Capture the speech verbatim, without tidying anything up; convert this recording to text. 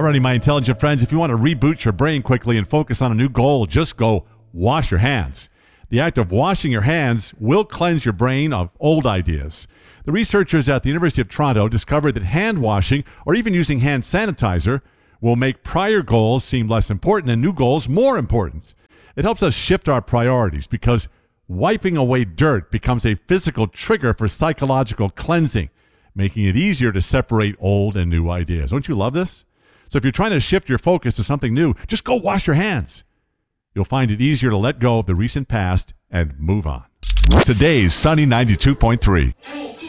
Alrighty, my intelligent friends, if you want to reboot your brain quickly and focus on a new goal, just go wash your hands. The act of washing your hands will cleanse your brain of old ideas. The researchers at the University of Toronto discovered that hand washing, or even using hand sanitizer, will make prior goals seem less important and new goals more important. It helps us shift our priorities because wiping away dirt becomes a physical trigger for psychological cleansing, making it easier to separate old and new ideas. Don't you love this? So if you're trying to shift your focus to something new, just go wash your hands. You'll find it easier to let go of the recent past and move on. Today's Sunny ninety-two point three.